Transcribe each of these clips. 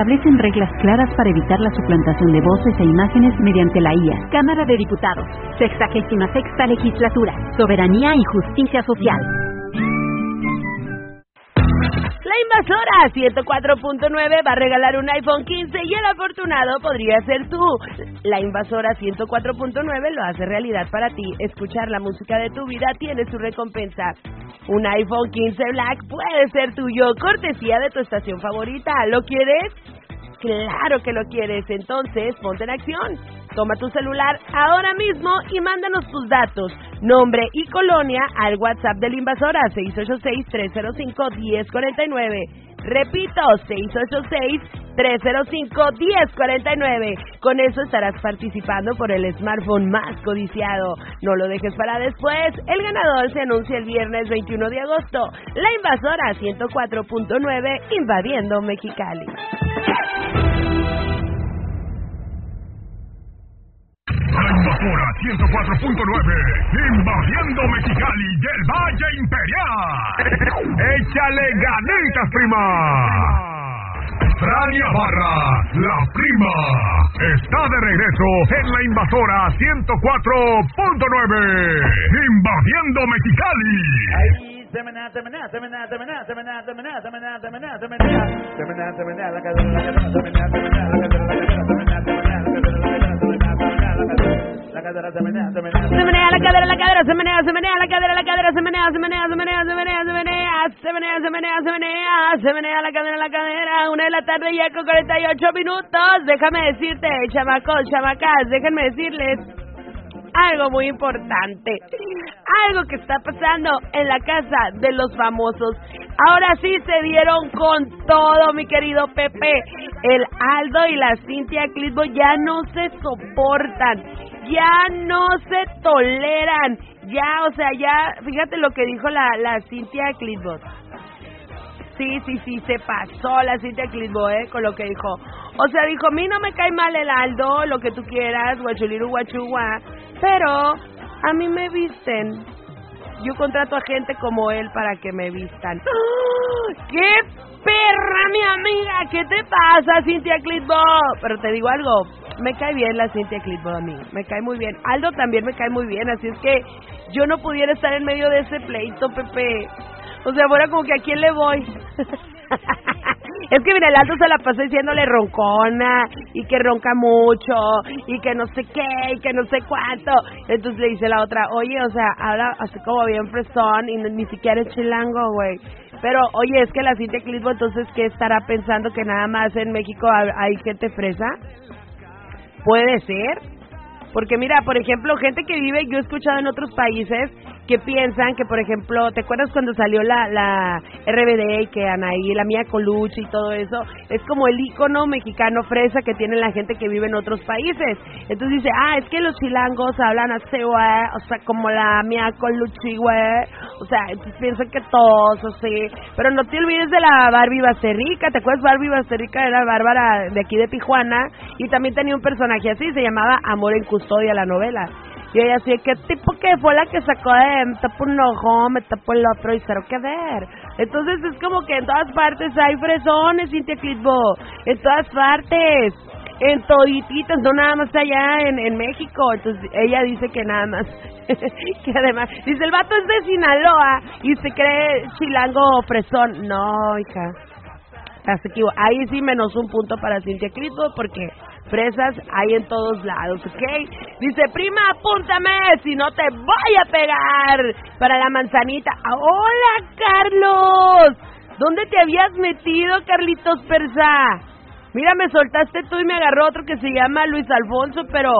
Establecen reglas claras para evitar la suplantación de voces e imágenes mediante la IA. Cámara de Diputados, 66ª Legislatura, Soberanía y Justicia Social. La Invasora 104.9 va a regalar un iPhone 15 y el afortunado podría ser tú. La Invasora 104.9 lo hace realidad para ti. Escuchar la música de tu vida tiene su recompensa. Un iPhone 15 Black puede ser tuyo, cortesía de tu estación favorita. ¿Lo quieres? Claro que lo quieres, entonces ponte en acción. Toma tu celular ahora mismo y mándanos tus datos, nombre y colonia al WhatsApp de la Invasora 686-305-1049. Repito, 686-305-1049. Con eso estarás participando por el smartphone más codiciado. No lo dejes para después. El ganador se anuncia el viernes 21 de agosto. La Invasora 104.9 invadiendo Mexicali. La Invasora 104.9, invadiendo Mexicali y el Valle Imperial. ¡Échale ganitas, prima! Frania Barra, la prima, está de regreso en la Invasora 104.9, invadiendo Mexicali. Se menea la cadera, la cadera, se menea la cadera, la cadera, se menea la cadera, la cadera. 1 de la tarde ya con 48 minutos. Déjame decirte, chamacos, chamacas, déjenme decirles algo muy importante, algo que está pasando en la casa de los famosos. Ahora sí se dieron con todo, mi querido Pepe. El Aldo y la Cintia Clitbo ya no se soportan, ya no se toleran, ya, o sea, ya, fíjate lo que dijo la Cintia Clitbo. Sí, se pasó la Cintia Clitbo, con lo que dijo. O sea, dijo, a mí no me cae mal el Aldo, lo que tú quieras, guachuliru, guachugua, pero a mí me visten. Yo contrato a gente como él para que me vistan. ¡Oh! ¡Qué perra, mi amiga! ¿Qué te pasa, Cintia Clitbo? Pero te digo algo, me cae bien la Cintia Clitbo a mí, me cae muy bien. Aldo también me cae muy bien, así es que yo no pudiera estar en medio de ese pleito, Pepe. O sea, ahora como que a quién le voy. Es que mira, el Aldo se la pasó diciéndole roncona, y que ronca mucho, y que no sé qué, y que no sé cuánto. Entonces le dice la otra, oye, o sea, habla así como bien fresón, y ni siquiera es chilango, güey. Pero, oye, es que la Cintia Clitbo, entonces, ¿qué estará pensando? ¿Que nada más en México hay gente fresa? ¿Puede ser? Porque mira, por ejemplo, gente que vive, yo he escuchado en otros países que piensan que, por ejemplo, ¿te acuerdas cuando salió la RBD y que Anaí, la Mía Colucci y todo eso? Es como el ícono mexicano fresa que tiene la gente que vive en otros países. Entonces dice, es que los chilangos hablan así, güey, o sea, como la Mía Colucci, güey. O sea, entonces piensan que todos así. Pero no te olvides de la Barbie Basterrica. ¿Te acuerdas? Barbie Basterrica era Bárbara de aquí de Tijuana y también tenía un personaje así, se llamaba Amor en Custodia, la novela. Y ella así, ¿qué tipo que fue la que sacó de me tapo un ojo, me tapo el otro y cero que ver? Entonces es como que en todas partes hay fresones, Cintia Clitbo, en todas partes, en todititas, no nada más allá en México. Entonces ella dice que nada más, que además, dice, el vato es de Sinaloa y se cree chilango fresón. No, hija, estás equivocada. Ahí sí menos un punto para Cintia Clitbo porque fresas hay en todos lados, ¿ok? Dice, prima, apúntame, si no te voy a pegar para la manzanita. ¡Hola, Carlos! ¿Dónde te habías metido, Carlitos Persa? Mira, me soltaste tú y me agarró otro que se llama Luis Alfonso, pero...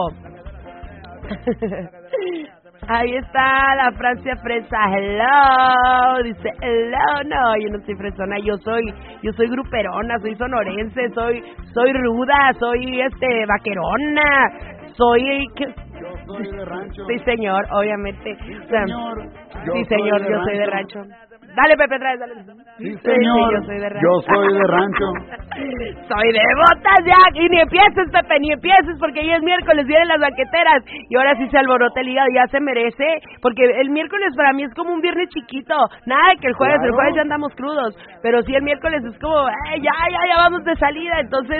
Ahí está la Francia fresa. Hello, dice hello. No, yo no soy fresona, yo soy gruperona, soy sonorense, soy ruda, soy vaquerona, soy Yo soy de rancho. Sí, señor, obviamente. Sí, señor. Sí, señor, yo soy de rancho. Dale, Pepe, dale. Sí, señor. Yo soy de rancho. Soy de botas, Jack. Y ni empieces, Pepe, ni empieces, porque ya es miércoles, vienen las banqueteras. Y ahora sí se alborota el hígado, ya se merece. Porque el miércoles para mí es como un viernes chiquito. Nada de que el jueves ya andamos crudos. Pero sí, el miércoles es como, ya vamos de salida. Entonces,